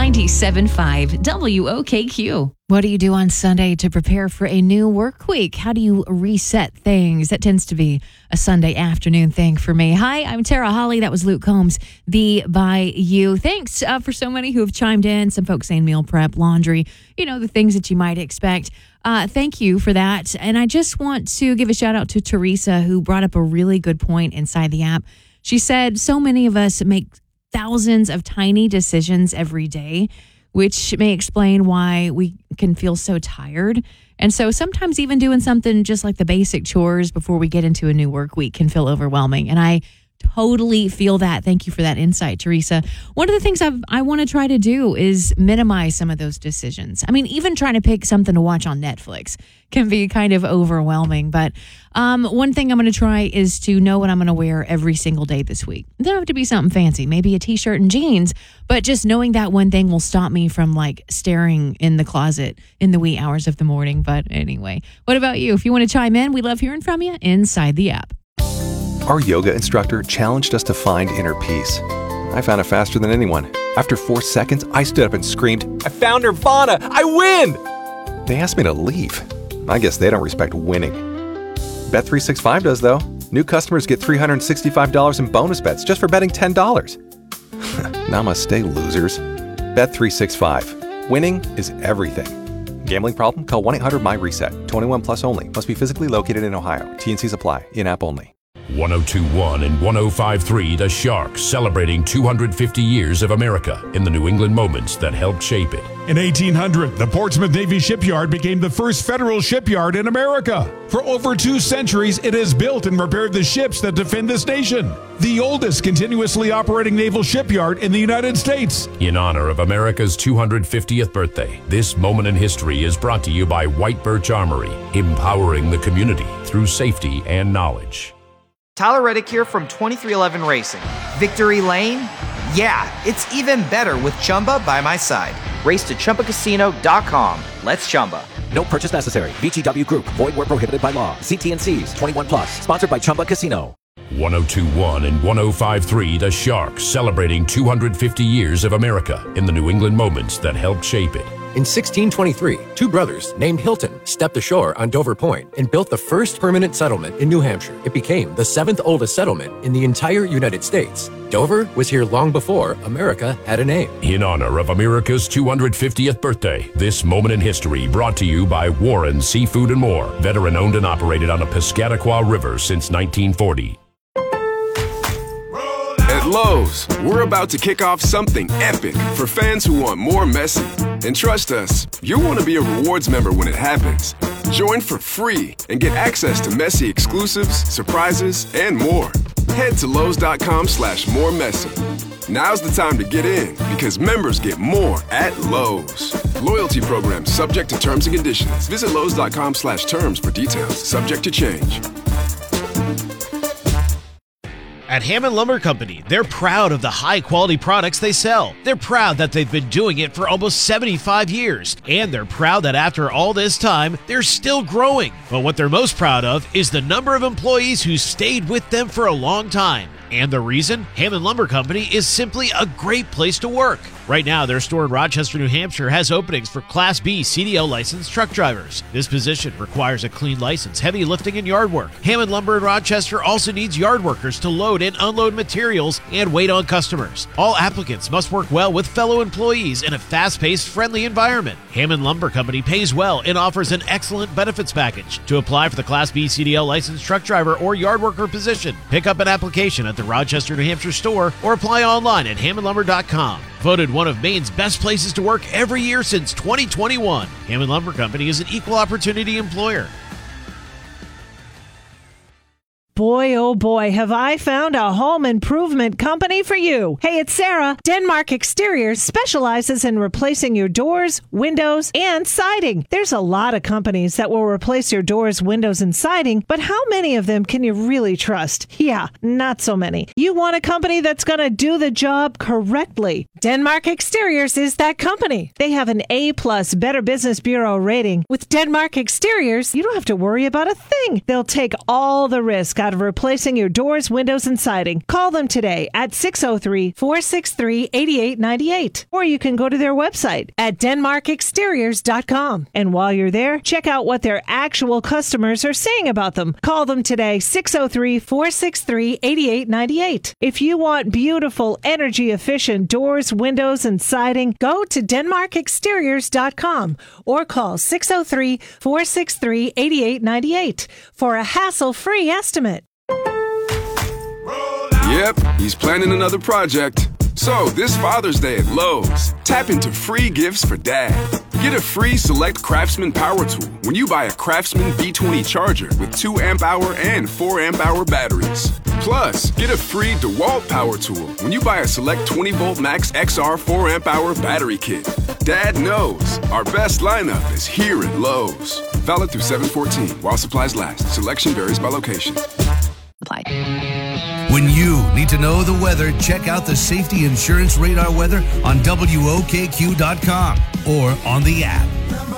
97.5 WOKQ. What do you do on Sunday to prepare for a new work week? How do you reset things? That tends to be a Sunday afternoon thing for me. Hi, I'm Tara Holly. That was Luke Combs, the By You. Thanks for so many who have chimed in. Some folks saying meal prep, laundry, the things that you might expect. Thank you for that. And I just want to give a shout out to Teresa, who brought up a really good point inside the app. She said so many of us make thousands of tiny decisions every day, which may explain why we can feel so tired. And so sometimes even doing something just like the basic chores before we get into a new work week can feel overwhelming. And I totally feel that. Thank you for that insight, Teresa. One of the things I want to try to do is minimize some of those decisions. I mean, even trying to pick something to watch on Netflix can be kind of overwhelming. But one thing I'm going to try is to know what I'm going to wear every single day this week. It doesn't have to be something fancy, maybe a t-shirt and jeans, but just knowing that one thing will stop me from staring in the closet in the wee hours of the morning. But anyway, what about you? If you want to chime in, we love hearing from you inside the app. Our yoga instructor challenged us to find inner peace. I found it faster than anyone. After 4 seconds, I stood up and screamed, "I found Nirvana! I win!" They asked me to leave. I guess they don't respect winning. Bet365 does, though. New customers get $365 in bonus bets just for betting $10. Namaste, losers. Bet365. Winning is everything. Gambling problem? Call 1-800-MY-RESET. 21 plus only. Must be physically located in Ohio. T&Cs apply. In-app only. 102.1 and 105.3 The Shark, celebrating 250 years of America in the New England moments that helped shape it. In 1800, the Portsmouth Navy Shipyard became the first federal shipyard in America. For over 2 centuries, it has built and repaired the ships that defend this nation. The oldest continuously operating naval shipyard in the United States. In honor of America's 250th birthday, this moment in history is brought to you by White Birch Armory, empowering the community through safety and knowledge. Tyler Reddick here from 2311 Racing. Victory Lane? Yeah, it's even better with Chumba by my side. Race to ChumbaCasino.com. Let's Chumba. No purchase necessary. VGW Group. Void where prohibited by law. See T&Cs. 21 plus. Sponsored by Chumba Casino. 102.1 and 105.3 The Shark, celebrating 250 years of America in the New England moments that helped shape it. In 1623, 2 brothers named Hilton stepped ashore on Dover Point and built the first permanent settlement in New Hampshire. It became the 7th oldest settlement in the entire United States. Dover was here long before America had a name. In honor of America's 250th birthday, this moment in history brought to you by Warren Seafood and More, veteran owned and operated on the Piscataqua River since 1940. At Lowe's, we're about to kick off something epic for fans who want more Messi. And trust us, you'll want to be a rewards member when it happens. Join for free and get access to Messi exclusives, surprises, and more. Head to Lowe's.com/moremessi. Now's the time to get in because members get more at Lowe's. Loyalty program subject to terms and conditions. Visit Lowe's.com/terms for details. Subject to change. At Hammond Lumber Company, they're proud of the high-quality products they sell. They're proud that they've been doing it for almost 75 years. And they're proud that after all this time, they're still growing. But what they're most proud of is the number of employees who stayed with them for a long time. And the reason? Hammond Lumber Company is simply a great place to work. Right now, their store in Rochester, New Hampshire has openings for Class B CDL licensed truck drivers. This position requires a clean license, heavy lifting, and yard work. Hammond Lumber in Rochester also needs yard workers to load and unload materials and wait on customers. All applicants must work well with fellow employees in a fast-paced, friendly environment. Hammond Lumber Company pays well and offers an excellent benefits package. To apply for the Class B CDL licensed truck driver or yard worker position, pick up an application at the Rochester, New Hampshire store or apply online at hammondlumber.com. Voted one of Maine's best places to work every year since 2021. Hammond Lumber Company is an equal opportunity employer. Boy, oh boy, have I found a home improvement company for you. Hey, it's Sarah. Denmark Exteriors specializes in replacing your doors, windows, and siding. There's a lot of companies that will replace your doors, windows, and siding, but how many of them can you really trust? Yeah, not so many. You want a company that's going to do the job correctly. Denmark Exteriors is that company. They have an A+ Better Business Bureau rating. With Denmark Exteriors, you don't have to worry about a thing. They'll take all the risk out of replacing your doors, windows, and siding. Call them today at 603-463-8898. Or you can go to their website at denmarkexteriors.com. And while you're there, check out what their actual customers are saying about them. Call them today, 603-463-8898. If you want beautiful, energy-efficient doors, windows, and siding, go to denmarkexteriors.com or call 603-463-8898 for a hassle-free estimate. Yep, he's planning another project. So, this Father's Day at Lowe's, tap into free gifts for Dad. Get a free Select Craftsman power tool when you buy a Craftsman B20 charger with 2 amp-hour and 4 amp-hour batteries. Plus, get a free DeWalt power tool when you buy a Select 20-volt Max XR 4 amp-hour battery kit. Dad knows our best lineup is here at Lowe's. Valid through 7/14 while supplies last. Selection varies by location. Applied. When you need to know the weather, check out the Safety Insurance Radar weather on WOKQ.com or on the app.